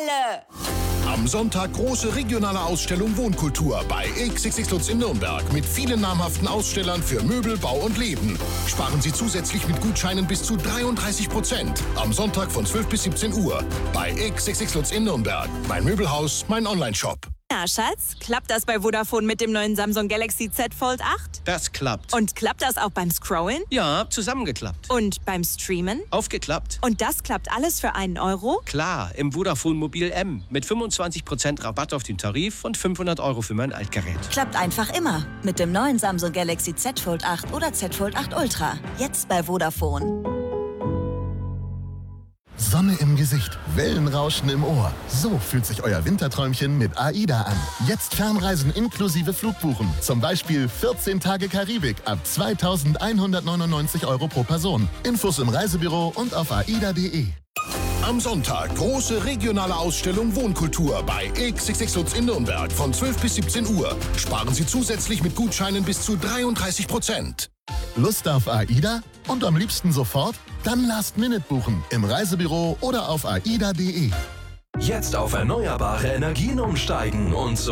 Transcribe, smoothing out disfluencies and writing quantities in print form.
alle! Am Sonntag große regionale Ausstellung Wohnkultur bei XXX Lutz in Nürnberg mit vielen namhaften Ausstellern für Möbel, Bau und Leben. Sparen Sie zusätzlich mit Gutscheinen bis zu 33%. Am Sonntag von 12 bis 17 Uhr bei XXX Lutz in Nürnberg. Mein Möbelhaus, mein Onlineshop. Na, Schatz, klappt das bei Vodafone mit dem neuen Samsung Galaxy Z Fold 8? Das klappt. Und klappt das auch beim Scrollen? Ja, zusammengeklappt. Und beim Streamen? Aufgeklappt. Und das klappt alles für einen Euro? Klar, im Vodafone Mobil M mit 25% Rabatt auf den Tarif und 500 € für mein Altgerät. Klappt einfach immer. Mit dem neuen Samsung Galaxy Z Fold 8 oder Z Fold 8 Ultra. Jetzt bei Vodafone. Sonne im Gesicht, Wellenrauschen im Ohr. So fühlt sich euer Winterträumchen mit AIDA an. Jetzt Fernreisen inklusive Flugbuchen. Zum Beispiel 14 Tage Karibik ab 2.199 € pro Person. Infos im Reisebüro und auf aida.de. Am Sonntag große regionale Ausstellung Wohnkultur bei XXX Lutz in Nürnberg von 12 bis 17 Uhr. Sparen Sie zusätzlich mit Gutscheinen bis zu 33%. Lust auf AIDA? Und am liebsten sofort? Dann Last-Minute buchen im Reisebüro oder auf aida.de. Jetzt auf erneuerbare Energien umsteigen und